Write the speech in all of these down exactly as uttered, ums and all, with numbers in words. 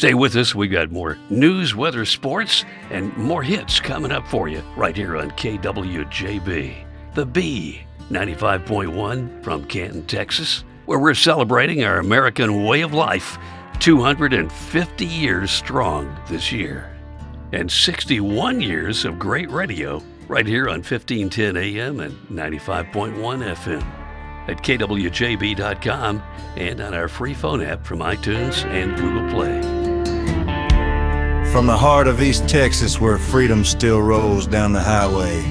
Stay with us. We've got more news, weather, sports, and more hits coming up for you right here on K W J B. The B, ninety-five point one from Canton, Texas, where we're celebrating our American way of life, two hundred fifty years strong this year. And sixty-one years of great radio right here on fifteen ten A M and ninety-five point one F M. At K W J B dot com and on our free phone app from iTunes and Google Play. From the heart of East Texas, where freedom still rolls down the highway,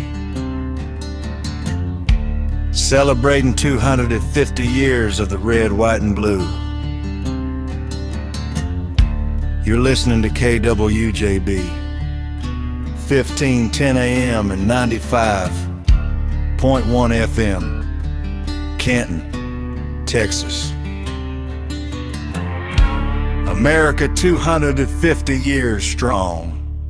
celebrating two hundred fifty years of the red, white, and blue. You're listening to K W J B, fifteen ten A M and ninety-five point one F M, Canton, Texas. America two hundred fifty years strong.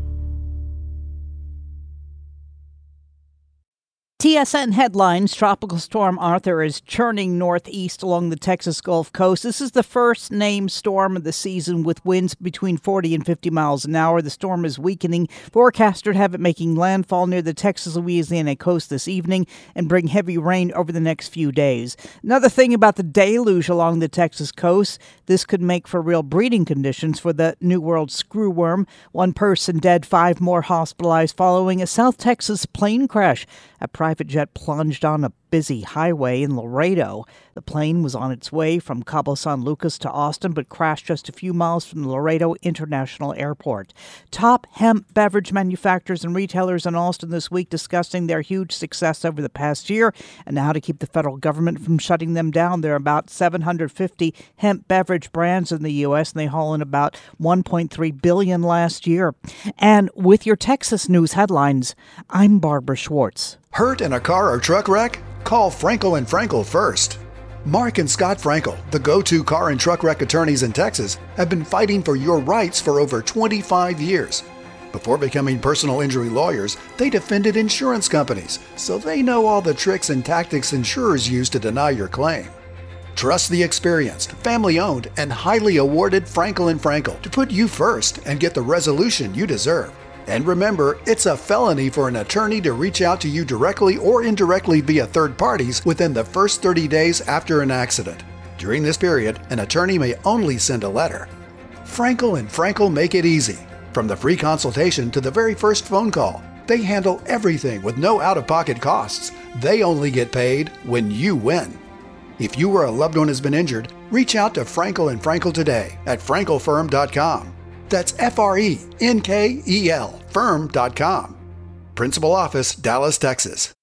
T S N headlines: Tropical Storm Arthur is churning northeast along the Texas Gulf Coast. This is the first named storm of the season with winds between forty and fifty miles an hour. The storm is weakening. Forecasters have it making landfall near the Texas-Louisiana coast this evening and bring heavy rain over the next few days. Another thing about the deluge along the Texas coast, this could make for real breeding conditions for the New World screwworm. One person dead, five more hospitalized following a South Texas plane crash. A private jet plunged on a busy highway in Laredo. The plane was on its way from Cabo San Lucas to Austin, but crashed just a few miles from the Laredo International Airport. Top hemp beverage manufacturers and retailers in Austin this week discussing their huge success over the past year and how to keep the federal government from shutting them down. There are about seven hundred fifty hemp beverage brands in the U S, and they haul in about one point three billion dollars last year. And with your Texas news headlines, I'm Barbara Schwartz. Hurt in a car or truck wreck? Call Frankel and Frankel first. Mark and Scott Frankel, the go-to car and truck wreck attorneys in Texas, have been fighting for your rights for over twenty-five years. Before becoming personal injury lawyers, they defended insurance companies, so they know all the tricks and tactics insurers use to deny your claim. Trust the experienced, family-owned, and highly awarded Frankel and Frankel to put you first and get the resolution you deserve. And remember, it's a felony for an attorney to reach out to you directly or indirectly via third parties within the first thirty days after an accident. During this period, an attorney may only send a letter. Frankel and Frankel make it easy. From the free consultation to the very first phone call, they handle everything with no out-of-pocket costs. They only get paid when you win. If you or a loved one has been injured, reach out to Frankel and Frankel today at frankel firm dot com. That's F R E N K E L firm dot com. Principal office, Dallas, Texas.